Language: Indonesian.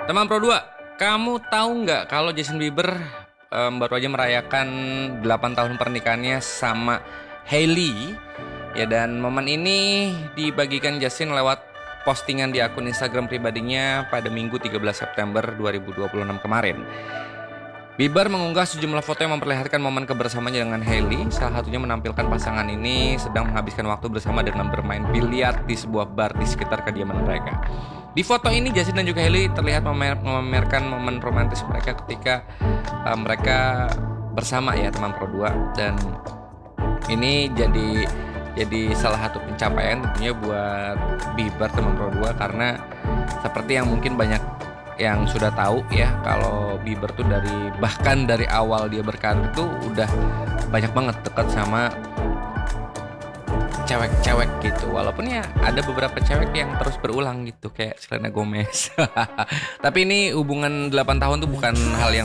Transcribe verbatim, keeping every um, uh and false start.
Teman Pro dua, kamu tahu nggak kalau Justin Bieber um, baru aja merayakan delapan tahun pernikahannya sama Hailey. Ya, dan momen ini dibagikan Justin lewat postingan di akun Instagram pribadinya pada Minggu tiga belas September dua ribu dua puluh enam kemarin. Bieber mengunggah sejumlah foto yang memperlihatkan momen kebersamaannya dengan Hailey. Salah satunya menampilkan pasangan ini sedang menghabiskan waktu bersama dengan bermain biliar di sebuah bar di sekitar kediaman mereka. Di foto ini Justin dan juga Hailey terlihat memer- memamerkan momen romantis mereka ketika uh, mereka bersama ya teman Pro dua. Dan ini jadi jadi salah satu pencapaian tentunya buat Bieber teman Pro dua, karena seperti yang mungkin banyak yang sudah tahu ya, kalau Bieber tuh dari bahkan dari awal dia berkarir tuh udah banyak banget dekat sama cewek-cewek gitu. Walaupun ya ada beberapa cewek yang terus berulang gitu kayak Selena Gomez. Tapi ini hubungan delapan tahun tuh bukan hal yang